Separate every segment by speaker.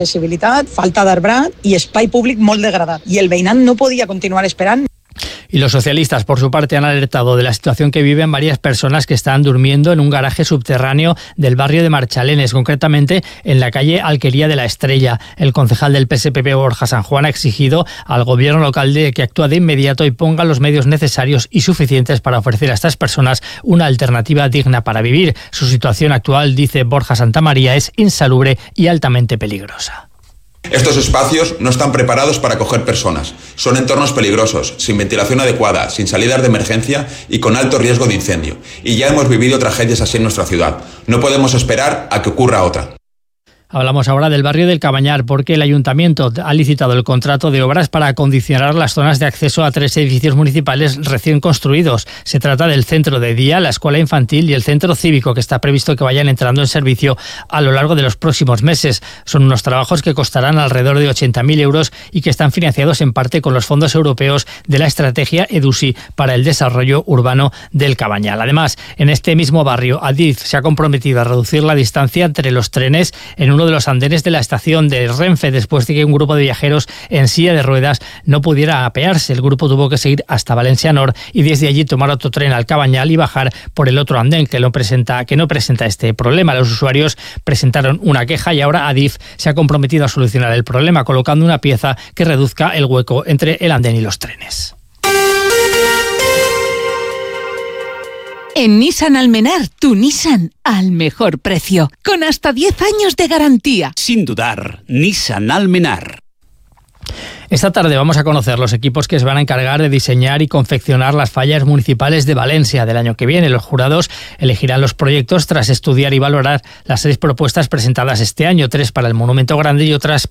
Speaker 1: Accessibilitat, falta d'arbrat i espai públic molt degradat. I el veïnat no podia continuar esperant.
Speaker 2: Y los socialistas, por su parte, han alertado de la situación que viven varias personas que están durmiendo en un garaje subterráneo del barrio de Marchalenes, concretamente en la calle Alquería de la Estrella. El concejal del PSPP, Borja San Juan, ha exigido al gobierno local que actúe de inmediato y ponga los medios necesarios y suficientes para ofrecer a estas personas una alternativa digna para vivir. Su situación actual, dice Borja Santamaría, es insalubre y altamente peligrosa.
Speaker 3: Estos espacios no están preparados para acoger personas. Son entornos peligrosos, sin ventilación adecuada, sin salidas de emergencia y con alto riesgo de incendio. Y ya hemos vivido tragedias así en nuestra ciudad. No podemos esperar a que ocurra otra.
Speaker 2: Hablamos ahora del barrio del Cabañar, porque el Ayuntamiento ha licitado el contrato de obras para acondicionar las zonas de acceso a 3 edificios municipales recién construidos. Se trata del centro de día, la escuela infantil y el centro cívico, que está previsto que vayan entrando en servicio a lo largo de los próximos meses. Son unos trabajos que costarán alrededor de 80.000 euros y que están financiados en parte con los fondos europeos de la estrategia EDUSI para el desarrollo urbano del Cabañal. Además, en este mismo barrio, Adif se ha comprometido a reducir la distancia entre los trenes en uno de los andenes de la estación de Renfe, después de que un grupo de viajeros en silla de ruedas no pudiera apearse. El grupo tuvo que seguir hasta Valencia Nord y desde allí tomar otro tren al Cabañal y bajar por el otro andén que no presenta este problema. Los usuarios presentaron una queja y ahora Adif se ha comprometido a solucionar el problema colocando una pieza que reduzca el hueco entre el andén y los trenes.
Speaker 4: En Nissan Almenar, tu Nissan al mejor precio, con hasta 10 años de garantía.
Speaker 5: Sin dudar, Nissan Almenar.
Speaker 2: Esta tarde vamos a conocer los equipos que se van a encargar de diseñar y confeccionar las fallas municipales de Valencia del año que viene. Los jurados elegirán los proyectos tras estudiar y valorar las 6 propuestas presentadas este año, 3 para el Monumento Grande y otras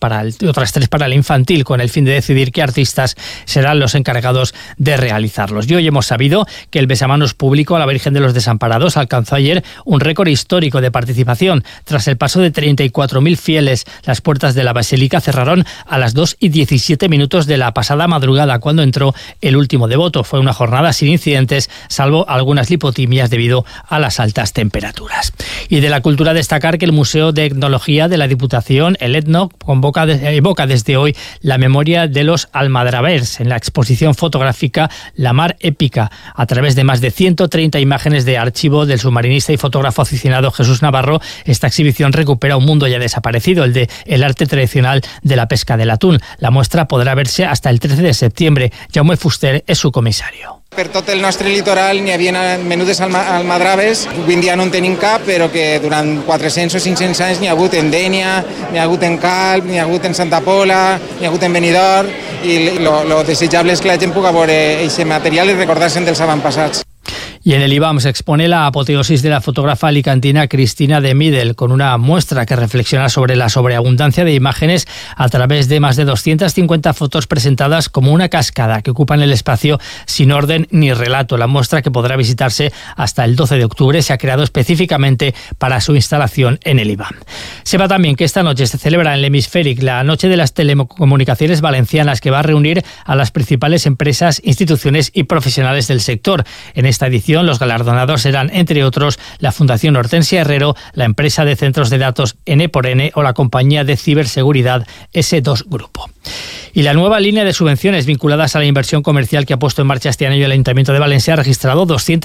Speaker 2: 3 para el infantil, con el fin de decidir qué artistas serán los encargados de realizarlos. Y hoy hemos sabido que el besamanos público a la Virgen de los Desamparados alcanzó ayer un récord histórico de participación. Tras el paso de 34.000 fieles, las puertas de la basílica cerraron a las 2:17 minutos de la pasada madrugada, cuando entró el último devoto. Fue una jornada sin incidentes, salvo algunas lipotimias debido a las altas temperaturas. Y de la cultura, destacar que el Museo de Etnología de la Diputación, el ETNO, evoca desde hoy la memoria de los almadravers en la exposición fotográfica La Mar Épica, a través de más de 130 imágenes de archivo del submarinista y fotógrafo aficionado Jesús Navarro. Esta exhibición recupera un mundo ya desaparecido, el de el arte tradicional de la pesca del atún. La muestra podrà verse hasta el 13 de septiembre. Jaume Fuster és su comissario.
Speaker 6: Per tot el nostre litoral n'hi havia menudes almadraves, avui en dia no en tenim cap, però que durant 400 o 500 anys n'hi ha hagut en Dénia, n'hi ha hagut en Calp, n'hi ha hagut en Santa Pola, n'hi ha hagut en Benidorm, i lo desitjable és que la gent pugui veure aquest material i recordar-se'n dels avantpassats.
Speaker 2: Y en el IBAM se expone la apoteosis de la fotógrafa alicantina Cristina de Midel, con una muestra que reflexiona sobre la sobreabundancia de imágenes a través de más de 250 fotos presentadas como una cascada que ocupan el espacio sin orden ni relato. La muestra, que podrá visitarse hasta el 12 de octubre, se ha creado específicamente para su instalación en el IBAM. Sepa también que esta noche se celebra en el Hemisféric la Noche de las Telecomunicaciones Valencianas, que va a reunir a las principales empresas, instituciones y profesionales del sector. En esta edición, los galardonados serán, entre otros, la Fundación Hortensia Herrero, la empresa de centros de datos N+N o la compañía de ciberseguridad S2 Grupo. Y la nueva línea de subvenciones vinculadas a la inversión comercial que ha puesto en marcha este año el Ayuntamiento de Valencia ha registrado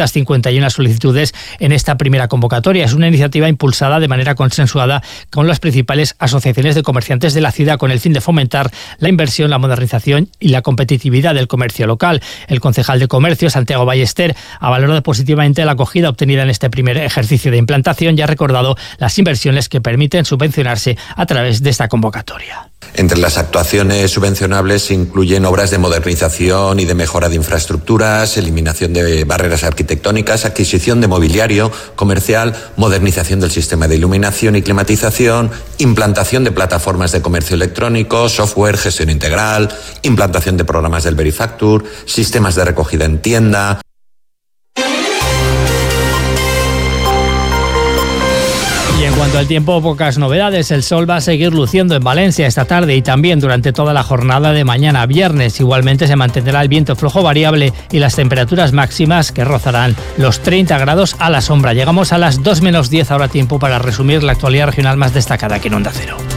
Speaker 2: 251 solicitudes en esta primera convocatoria. Es una iniciativa impulsada de manera consensuada con las principales asociaciones de comerciantes de la ciudad, con el fin de fomentar la inversión, la modernización y la competitividad del comercio local. El concejal de Comercio, Santiago Ballester, ha valorado positivamente la acogida obtenida en este primer ejercicio de implantación y ha recordado las inversiones que permiten subvencionarse a través de esta convocatoria.
Speaker 7: Entre las actuaciones subvencionables se incluyen obras de modernización y de mejora de infraestructuras, eliminación de barreras arquitectónicas, adquisición de mobiliario comercial, modernización del sistema de iluminación y climatización, implantación de plataformas de comercio electrónico, software, gestión integral, implantación de programas del Verifactur, sistemas de recogida en tienda.
Speaker 2: Y en cuanto al tiempo, pocas novedades. El sol va a seguir luciendo en Valencia esta tarde y también durante toda la jornada de mañana viernes. Igualmente se mantendrá el viento flojo variable y las temperaturas máximas que rozarán los 30 grados a la sombra. Llegamos a las 2 menos 10, ahora tiempo para resumir la actualidad regional más destacada aquí en Onda Cero.